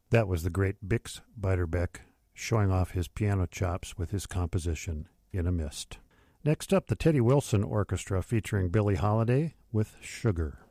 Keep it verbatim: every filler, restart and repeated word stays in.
That was the great Bix Beiderbecke showing off his piano chops with his composition, In a Mist. Next up, the Teddy Wilson Orchestra featuring Billie Holiday with Sugar.